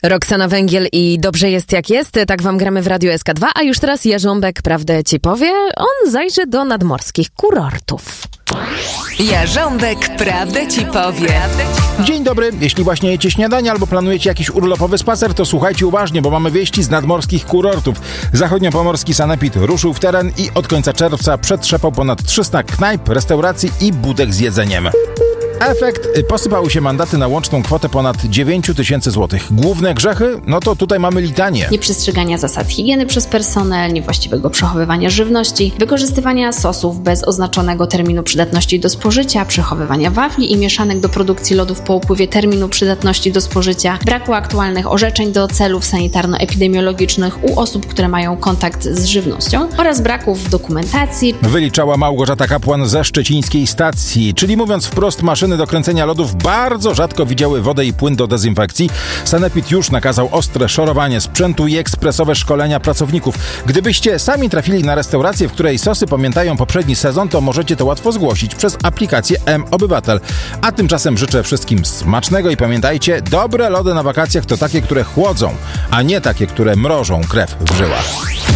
Roxana Węgiel i Dobrze jest jak jest. Tak wam gramy w Radiu SK2, a już teraz Jarząbek prawdę ci powie. On zajrzy do nadmorskich kurortów. Jarząbek prawdę ci powie. Dzień dobry. Jeśli właśnie jecie śniadanie albo planujecie jakiś urlopowy spacer, to słuchajcie uważnie, bo mamy wieści z nadmorskich kurortów. Zachodniopomorski Sanepid ruszył w teren i od końca czerwca przetrzepał ponad 300 knajp, restauracji i budek z jedzeniem. Efekt: posypały się mandaty na łączną kwotę ponad 9 000 złotych. Główne grzechy? No to tutaj mamy litanię. Nieprzestrzegania zasad higieny przez personel, niewłaściwego przechowywania żywności, wykorzystywania sosów bez oznaczonego terminu przydatności do spożycia, przechowywania wafli i mieszanek do produkcji lodów po upływie terminu przydatności do spożycia, braku aktualnych orzeczeń do celów sanitarno-epidemiologicznych u osób, które mają kontakt z żywnością oraz braków dokumentacji. Wyliczała Małgorzata Kapłan ze szczecińskiej stacji, czyli mówiąc wprost, maszyny do kręcenia lodów bardzo rzadko widziały wodę i płyn do dezynfekcji. Sanepid już nakazał ostre szorowanie sprzętu i ekspresowe szkolenia pracowników. Gdybyście sami trafili na restaurację, w której sosy pamiętają poprzedni sezon, to możecie to łatwo zgłosić przez aplikację mObywatel. A tymczasem życzę wszystkim smacznego i pamiętajcie, dobre lody na wakacjach to takie, które chłodzą, a nie takie, które mrożą krew w żyłach.